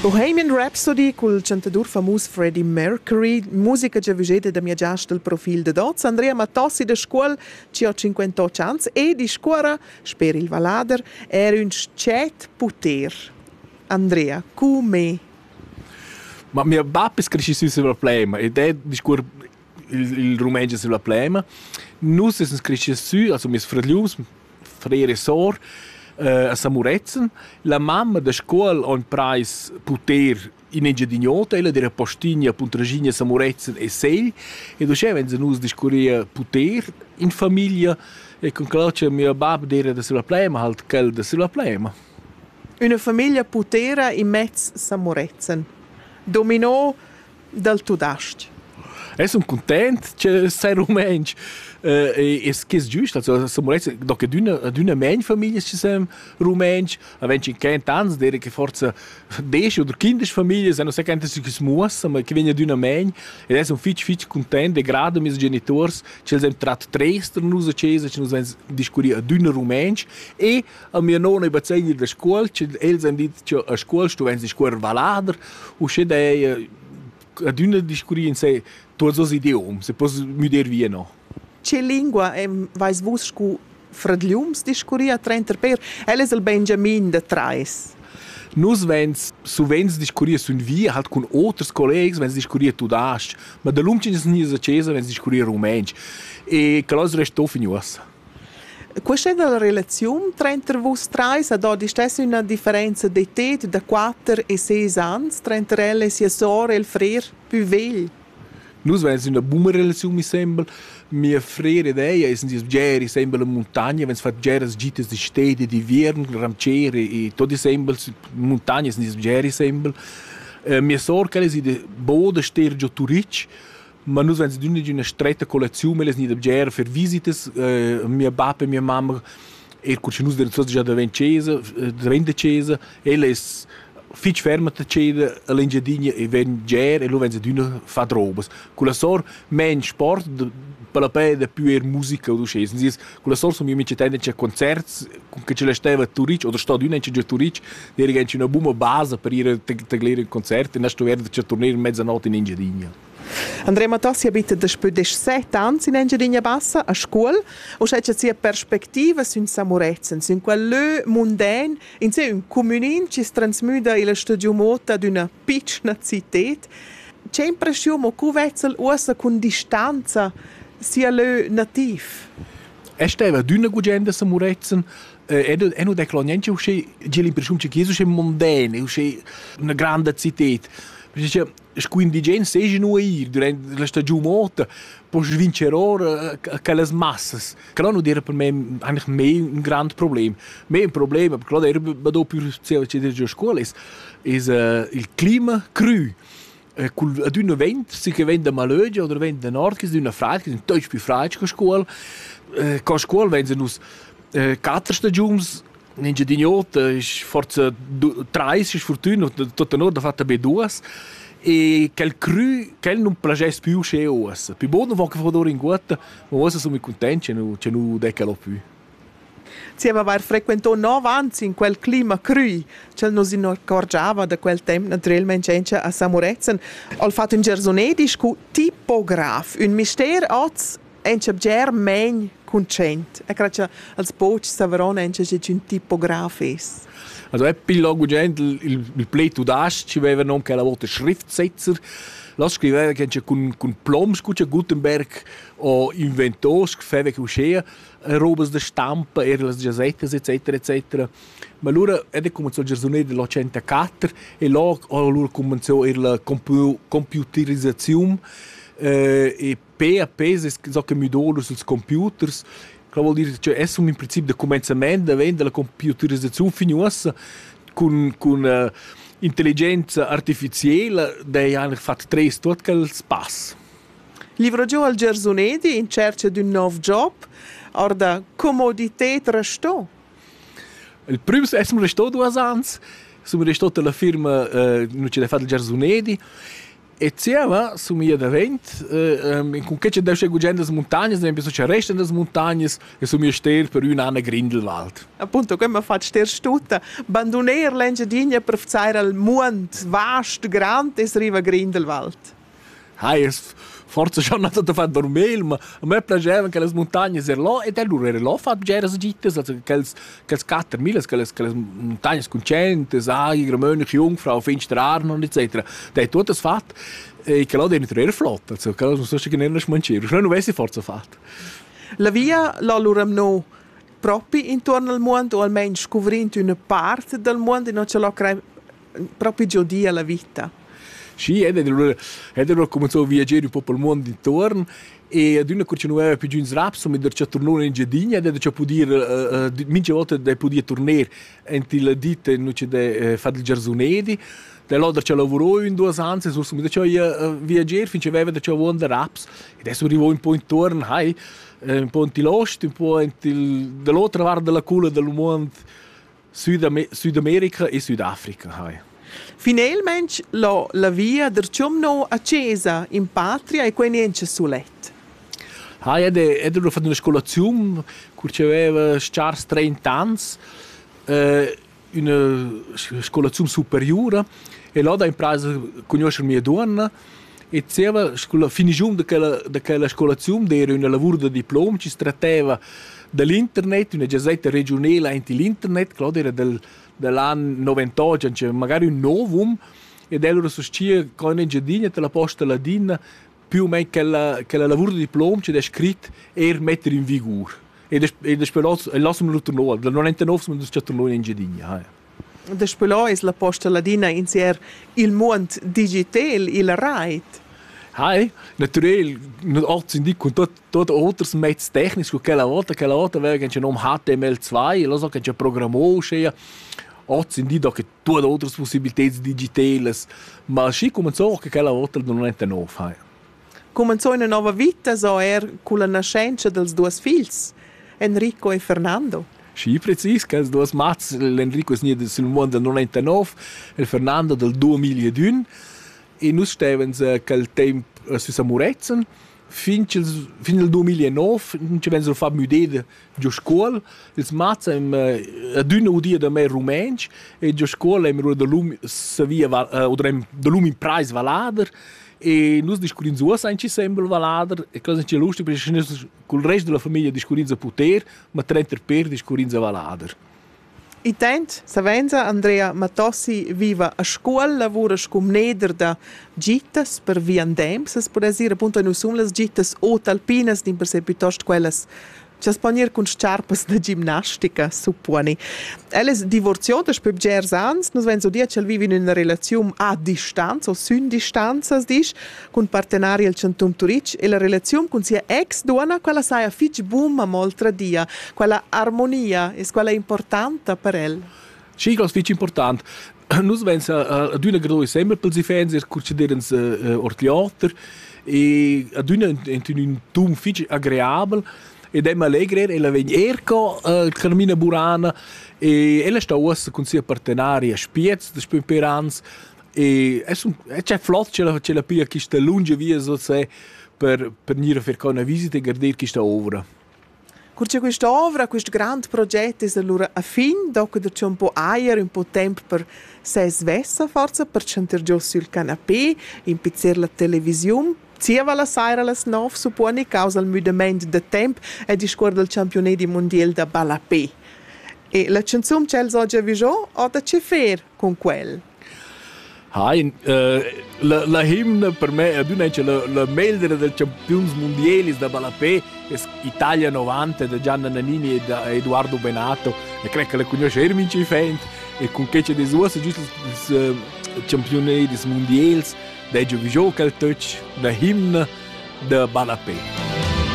Bohemian Rhapsody col cantadur famus Freddie Mercury, musica già vigeta da mia giasta il profil de dots. Andrea Matossi da scuola ci ha 58 anni e di scuola, spero il Valader, era un scet puter. Andrea, come? Ma mia babba è cresciuta sulla plema ed è di scuola il rumänio sulla plema. Noi siamo cresciuti su, also mia frère e sor, a Samurezen. La mamma da scuola ha un preis puter in Engedignota, ella era postigna, puntragigna, Samurezen e Segl. E doce vengono noi discorria puter in famiglia e con quello mia babba era da sulla plema, halt quel da sulla plema. Una famiglia putera in mezzo Samurezen. Dominò dal Tudast. Sono contento che sei rumänsch. E che è giusto, also Samurezen, doc ad una main famiglia ci siamo rumänsch, avendo in 15 anni, dire che forse 10 o 15 famiglie, non so quante si smuossa, ma che viene ad una main, ed sono fitch contento, e grado mis genitori, ci siamo tratto 3 per noi a Cesa, ci siamo discorrito ad una rumänsch, e a mia nonna e bazzegli da scuola, els hanno detto che a scuola stu venzi scuola Valader, o c'è dei ad una discorrire in sé tutti os idiomi, se posso mi dire via no. Che lingua vais vos scu fradliums discuria trenter per? Elles el Benjamin de Trais. Nus vens suvens discuria sun via halt con outros collegas vens discuria tudasch, ma da lumcines nis a Cesa vens discuria rumänsch. E calos restou finiosa. Questa è la relazione trenter vos Trais, ad oggi stessa una differenza di età da 4 e 6 anni, trenter elles sia sor e il frère più vegli. Nus vens una buona relazione mi sembra. Mia frère ed eia es in geri sembra la montagna, vens fat geras gites di stede di Viern, Ramcere e todi sembra montagna es in geri sembra. Mia sor che es de boda stergio Turic, ma nus vens d'una stretta collezione, les ni de ger per visites, mia babba e mia mamma curci nus de già da Vencesa, de Cesa, ella es fitch ferma da Ceda all'Engiadinha e ven ger e lo vens d'una fat robas. Con la sor men sport per la pede più musica o duce. Con la sor sono mio amici tendenze concerti che ce l'esteva a Turic o sto d'una in Turic, dire che c'è una buona base per ir a tagliare il concerto e non sto verde c'è tornare in mezzanotte in Engiadinha. Andrea Matossi abita da più di 7 anni in Engiadinha Bassa a scuola o c'è sia perspectiva sun Samurezen, sun quel mondain, in sé un comunin ci trasmuda il stadio mota d'una piccola città. C'è impressione che vezzel usa con distanza sia le nativ. Stava d'una gugenda Samurezen e non declo niente c'è l'impressione che è mondane, c'è una grande città. Perché scu indigeni sejano a ir durante la stagione mota, poi svincerò a quelle masse. Che non era per me eigentlich mehr un grande problema. Mehr un problema, perché era più a scuola, è il clima cru. Ad una vent, si che vende malögia o vende da nord, che è una frage, che è un deutsch più frage che a scuola. Che a scuola vengono 4 stagioni. In Gedignota è forse 3, è fortuna, tutta nord ha fatto ben 2. E quel cru, quel non piace più che ossa. Più buono va che fa in guata, ma ossa sono contenti, che non decalo più. Si aveva frequentato 9 anni in quel clima cru, che non si accorgeva da quel tempo naturalmente a Samurezen. Ha fatto un gersonedi con tipograf, un mistero oz en c'è men contento. E credo als Boot Savarone en c'è un tipograf es. Also è più gente il pleto d'as ci aveva non che la volta schriftsetzer. Lo scriveva che c'è con ploms che Gutenberg o inventò scriveva che usceva robes da stampa e le gazettes eccetera. Ma allora è come il gersonedi dell'84 e allora cominciò la computerizzazione e PAP so che mi do sui computers. Che vuol dire che è un principio di cominciamento della computerizzazione finiosa con intelligenza artificiale dei hanno fatto 3 tutto quel passo. Livro giù al gersonedi in cerca di un nuovo job, or da comodità restò. Il primo è resto 2 anni, sono resto alla firma non ce l'ha fatto il gersonedi E ziema, su mia da vent, con che c'è da uscire gugen das montagnas, ne penso c'è resta das montagnas, e su mia ster per un anno Grindelwald. Appunto, come fa ster stutta, abbandoner l'engiadina per fare al mond vast, grande, es riva Grindelwald. Hai, forse schon not da far dormir, ma a me piaceva che le montagne er là e allora era là fat geras gittas, also quels 4000, quelles montagne con centes, Eiger, Mönch, Jungfrau, Finsterarno und etc. Da tut das fat e che là dentro era flott, also che non so che non smancero, non avessi forza fat. La via la luram no proprio intorno al mondo o almeno scoprendo una parte del mondo e non ce l'ho proprio giodia la vita. Sì, ed allora cominciò a viaggiare un po' per il mondo intorno e ad una continuava più giù in Srapso, mi c'è tornato in Giardina ed c'è poter, mince volte da poter tornare entro la ditta e non c'è da fare il giardinedi. Da là c'è lavorò in 2 anni, so mi c'è viaggiare finché aveva da c'è a Raps e adesso arrivò un po' intorno, un po' in Tilost, un po' dall'altra parte della culla del mondo Sud America e Sudafrica. Finalmente la via del ciumno accesa in patria e quei niente sulet. Ed ho fatto una scolazione che aveva 30 anni, una scolazione superiore, e là ho imparato a conoscere mia donna e finendo quella scolazione era un lavoro di diploma, ci si trattava dell'internet, una gazzetta regionale anti-internet, che era dell'anno 98, c'è magari un novum, ed allora sostiene con in Giardina te la posta ladina più o meno che la lavoro di diploma c'è scritto e mettere in vigore. E lasciamo lo tornare, dal 99 siamo tornati in Giardina. Despelo è la posta ladina in ser il mondo digitale, il right. Naturalmente, oggi con tutti altri mezzi tecnici, quella volta aveva che non HTML2, e lo so che c'è programmazione, oggi in dia che tutte altre possibilità digitali, ma sì cominciò che quella volta non è nuovo. Cominciò una nuova vita, con la nascenza dei 2 figli, Enrico e Fernando. Sì, preciso, che i 2 mazzi, l'Enrico è nato nel mondo del 99 e il Fernando del 2001. E noi stavamo quel tempo su Samurezen, fino al 2009, non ci avevamo fatto un'idea di scuola. Il mazzo è ad una dia da me rumänsch e di scuola abbiamo dell'uomo in preis valader e noi discutimos anche sempre valader e cosa c'è lustig perché con il resto della famiglia discutimos a poter, ma 30 per discutimos a valader. Intent, savenza Andrea Matossi viva a scuola, lavora come neder da gittas per viandem, se si può dire appunto non sono le gittas o alpinas, di per sé piuttosto quelle che si può con sciarpas da ginnastica, supponi. Ella è divorziata per 10 anni, noi vengono so dire che vive in una relazione a distanza o sun distanza, con partenari al Centum Turic e la relazione con sia ex donna, quella sai a fitch boom a molta dia, quella armonia è quella importante per ella. Sì, è fitch importante. Noi vengono ad una grande sempre per i fans, curciderens ortliater e ad un tum fitch agreabile. Ed è allegre e la vegn erco Carmina Burana e ella sta ossa con sia partenari a Spiez da Spimperans e c'è flott c'è la pia che sta lunge via so se per venire a fare una visita e guardare che sta ovra. Curce questa ovra, questo grande progetto è allora a fin, dopo c'è un po' aer, un po' tempo per se svessa forza, per centrar giù sul canapè, impizzare la televisione. Zieva la sera alle 9 suppone causa il mudamento del tempo e di scuola del campionato mondiale da Balapé. E la canzone che oggi visto o da che fare con quel? La himna per me è la meldere del Champions Mondiali da Balapé è Italia 90 da Gianna Nannini e da Edoardo Benato e credo che la conosce Erminci Fent e con che c'è dei suoi giusto il campionati mondiali da già visto quel touch da himna da Balapé.